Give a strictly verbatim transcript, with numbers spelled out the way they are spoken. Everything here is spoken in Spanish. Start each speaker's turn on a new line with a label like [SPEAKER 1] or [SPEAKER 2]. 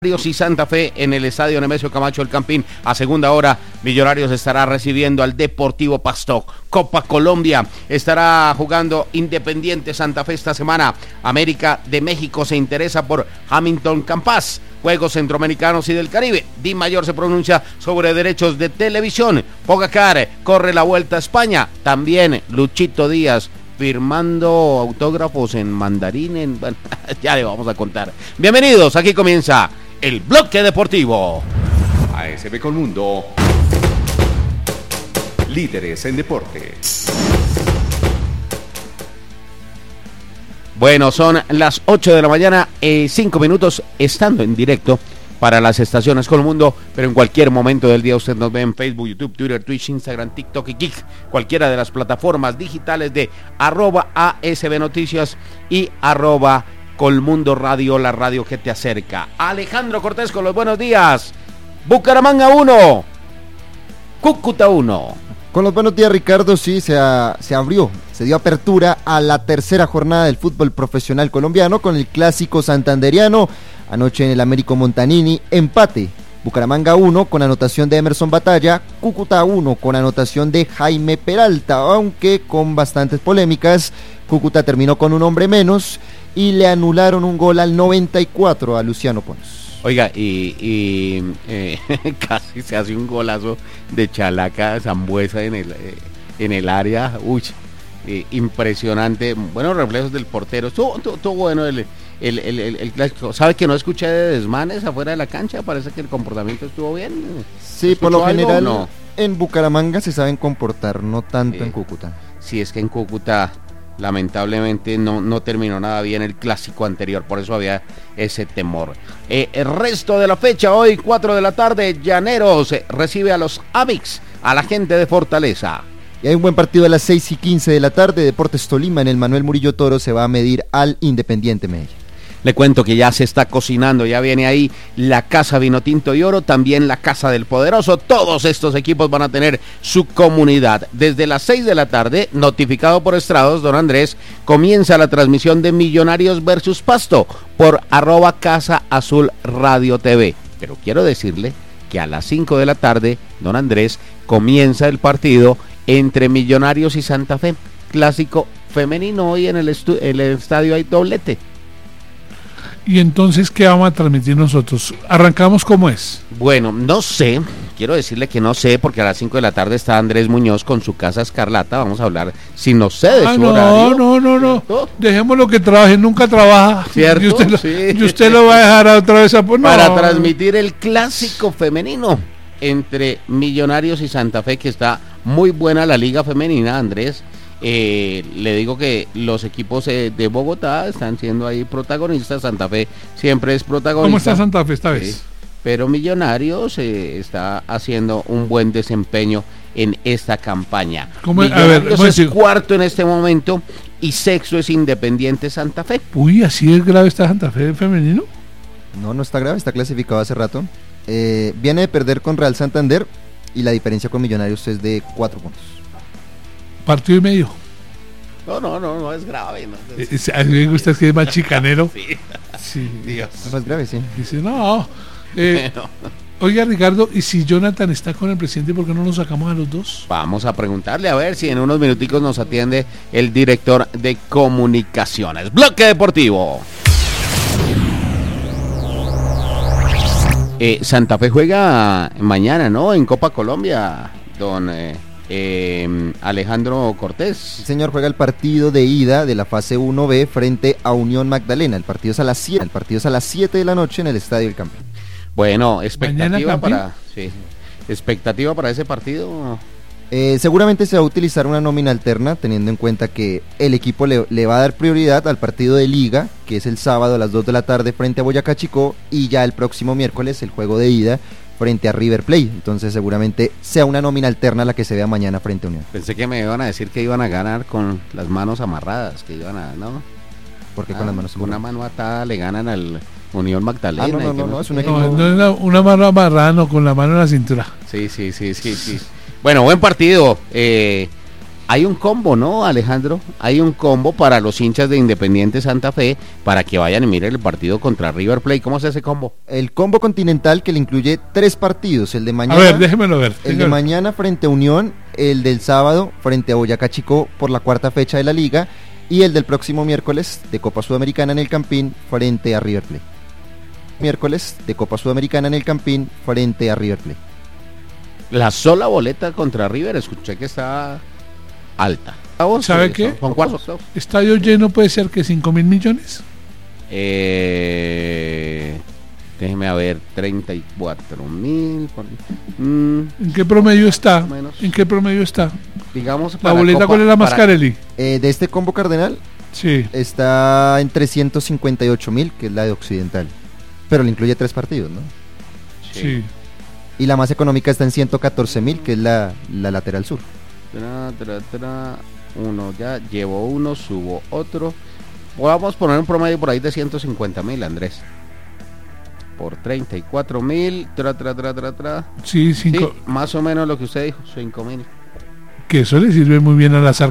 [SPEAKER 1] Y Santa Fe en el estadio Nemesio Camacho El Campín. A segunda hora, Millonarios estará recibiendo al Deportivo Pasto. Copa Colombia estará jugando Independiente Santa Fe esta semana. América de México se interesa por Hamilton Campas. Juegos Centroamericanos y del Caribe. Di Mayor se pronuncia sobre derechos de televisión. Pogacar corre la Vuelta a España. También Luchito Díaz firmando autógrafos en mandarín. En... Bueno, ya le vamos a contar. Bienvenidos, aquí comienza el bloque deportivo.
[SPEAKER 2] A S B Colmundo, líderes en deporte.
[SPEAKER 1] Bueno, son las ocho de la mañana, eh, cinco minutos, estando en directo para las estaciones Colmundo, pero en cualquier momento del día usted nos ve en Facebook, YouTube, Twitter, Twitch, Instagram, TikTok y Kik, cualquiera de las plataformas digitales de arroba A S B Noticias y arroba Colmundo Radio, la radio que te acerca. Alejandro Cortés con los buenos días. Bucaramanga uno, Cúcuta uno.
[SPEAKER 3] Con los buenos días, Ricardo. Sí, se, a, se abrió, se dio apertura a la tercera jornada del fútbol profesional colombiano con el clásico santanderiano. Anoche en el Américo Montanini, empate. Bucaramanga uno con anotación de Emerson Batalla, Cúcuta uno con anotación de Jaime Peralta, aunque con bastantes polémicas. Cúcuta terminó con un hombre menos y le anularon un gol al noventa y cuatro a Luciano Pons.
[SPEAKER 1] Oiga, y, y eh, casi se hace un golazo de Chalaca Zambuesa en el, eh, en el área. Uy, eh, impresionante. Buenos reflejos del portero. Estuvo, estuvo, estuvo bueno el, el, el, el, el clásico. ¿Sabe que no escuché de desmanes afuera de la cancha? Parece que el comportamiento estuvo bien.
[SPEAKER 3] Sí, por lo general
[SPEAKER 1] no?
[SPEAKER 3] En Bucaramanga se saben comportar, no tanto
[SPEAKER 1] eh,
[SPEAKER 3] en Cúcuta.
[SPEAKER 1] Sí, es que en Cúcuta lamentablemente no, no terminó nada bien el clásico anterior, por eso había ese temor. Eh, el resto de la fecha, hoy cuatro de la tarde, Llaneros eh, recibe a los Amix, a la gente de Fortaleza.
[SPEAKER 3] Y hay un buen partido a las seis y quince de la tarde, Deportes Tolima en el Manuel Murillo Toro se va a medir al Independiente Medellín.
[SPEAKER 1] Le cuento que ya se está cocinando, ya viene ahí la Casa Vinotinto y Oro, también la Casa del Poderoso. Todos estos equipos van a tener su comunidad. Desde las seis de la tarde, notificado por Estrados, don Andrés, comienza la transmisión de Millonarios versus Pasto por arroba Casa Azul Radio T V. Pero quiero decirle que a las cinco de la tarde, don Andrés, comienza el partido entre Millonarios y Santa Fe. Clásico femenino, hoy en el, estu- en el estadio hay doblete.
[SPEAKER 4] Y entonces, ¿qué vamos a transmitir nosotros? ¿Arrancamos cómo es?
[SPEAKER 1] Bueno, no sé, quiero decirle que no sé, porque a las cinco de la tarde está Andrés Muñoz con su Casa Escarlata. Vamos a hablar, si no sé de
[SPEAKER 4] ah,
[SPEAKER 1] su
[SPEAKER 4] no,
[SPEAKER 1] horario.
[SPEAKER 4] No, no, no, no, dejémoslo que trabaje, nunca trabaja.
[SPEAKER 1] ¿Cierto?
[SPEAKER 4] Y usted lo,
[SPEAKER 1] sí.
[SPEAKER 4] y usted lo va a dejar a otra vez a poner.
[SPEAKER 1] Para
[SPEAKER 4] no.
[SPEAKER 1] transmitir el clásico femenino entre Millonarios y Santa Fe, que está muy buena la liga femenina, Andrés. Eh, le digo que los equipos eh, de Bogotá están siendo ahí protagonistas. Santa Fe siempre es protagonista.
[SPEAKER 4] ¿Cómo está Santa Fe esta vez?
[SPEAKER 1] Sí, pero Millonarios eh, está haciendo un buen desempeño en esta campaña.
[SPEAKER 4] ¿Cómo?
[SPEAKER 1] Millonarios
[SPEAKER 4] A ver,
[SPEAKER 1] es
[SPEAKER 4] decir...
[SPEAKER 1] cuarto en este momento y sexto es Independiente Santa Fe.
[SPEAKER 4] Uy, ¿así es grave está Santa Fe femenino?
[SPEAKER 3] No, no está grave, está clasificado hace rato. Eh, viene de perder con Real Santander y la diferencia con Millonarios es de cuatro puntos.
[SPEAKER 4] Partido y medio.
[SPEAKER 1] No, no, no, no es grave. No, es...
[SPEAKER 4] A mí me gusta que es más chicanero.
[SPEAKER 1] Sí.
[SPEAKER 4] Sí.
[SPEAKER 1] Dios.
[SPEAKER 3] No es grave, sí.
[SPEAKER 4] Dice, no. Eh,
[SPEAKER 1] bueno.
[SPEAKER 4] Oiga, Ricardo, ¿y si Jonathan está con el presidente, por qué no nos sacamos a los dos?
[SPEAKER 1] Vamos a preguntarle a ver si en unos minuticos nos atiende el director de comunicaciones. Bloque Deportivo. Eh, Santa Fe juega mañana, ¿no? En Copa Colombia, don... Eh... Eh, Alejandro Cortés.
[SPEAKER 3] El señor juega el partido de ida de la fase uno B frente a Unión Magdalena. El partido es a las siete, el partido es a las siete de la noche en el Estadio del Campín.
[SPEAKER 1] Bueno, expectativa
[SPEAKER 4] Campín?
[SPEAKER 1] para sí, expectativa para ese partido.
[SPEAKER 3] Eh, seguramente se va a utilizar una nómina alterna, teniendo en cuenta que el equipo le, le va a dar prioridad al partido de liga, que es el sábado a las dos de la tarde frente a Boyacá Chicó, y ya el próximo miércoles el juego de ida frente a River Plate. Entonces seguramente sea una nómina alterna la que se vea mañana frente a Unión.
[SPEAKER 1] Pensé que me iban a decir que iban a ganar con las manos amarradas, que iban a, ¿no?
[SPEAKER 3] ¿Por qué
[SPEAKER 1] ah,
[SPEAKER 3] con las manos
[SPEAKER 1] amarradas? Una mano atada le ganan al Unión Magdalena.
[SPEAKER 3] Ah, no, no, no,
[SPEAKER 1] no,
[SPEAKER 3] no, es un
[SPEAKER 4] No,
[SPEAKER 3] equipo...
[SPEAKER 4] no es una, una mano amarrada, no, con la mano en la cintura.
[SPEAKER 1] Sí, sí, sí, sí, sí. Bueno, buen partido. Eh, Hay un combo, ¿no, Alejandro? Hay un combo para los hinchas de Independiente Santa Fe para que vayan y miren el partido contra River Plate. ¿Cómo es ese combo?
[SPEAKER 3] El combo continental que le incluye tres partidos, el de mañana.
[SPEAKER 4] A ver, déjemelo ver.
[SPEAKER 3] El de mañana frente a Unión, el del sábado frente a Boyacá Chico por la cuarta fecha de la liga y el del próximo miércoles de Copa Sudamericana en el Campín frente a River Plate. Miércoles de Copa Sudamericana en el Campín frente a River Plate.
[SPEAKER 1] La sola boleta contra River, escuché que está alta.
[SPEAKER 4] ¿Sabe qué?
[SPEAKER 1] ¿Con cuántos?
[SPEAKER 4] Estadio lleno puede ser que cinco mil millones.
[SPEAKER 1] Eh, déjeme a ver, treinta y cuatro mil. Mm,
[SPEAKER 4] ¿En qué promedio está?
[SPEAKER 1] menos.
[SPEAKER 4] ¿En qué promedio está?
[SPEAKER 1] Digamos,
[SPEAKER 4] ¿La
[SPEAKER 1] para
[SPEAKER 4] boleta
[SPEAKER 1] Copa-
[SPEAKER 4] cuál es la más
[SPEAKER 1] para-
[SPEAKER 4] Carelli?
[SPEAKER 3] Eh, de este combo cardenal
[SPEAKER 4] Sí.
[SPEAKER 3] está en trescientos cincuenta y ocho mil, que es la de Occidental, pero le incluye tres partidos, ¿no?
[SPEAKER 4] Sí.
[SPEAKER 3] Y la más económica está en ciento catorce mil, que es la, la lateral sur.
[SPEAKER 1] Tra, tra, tra, uno ya, llevo uno, subo otro. Vamos a poner un promedio por ahí de ciento cincuenta mil, Andrés. Por treinta y cuatro mil, tra, tra, tra, tra, tra.
[SPEAKER 4] Sí,
[SPEAKER 1] Sí,
[SPEAKER 4] cinco.
[SPEAKER 1] más o menos lo que usted dijo, cinco mil.
[SPEAKER 4] Que eso le sirve muy bien al azar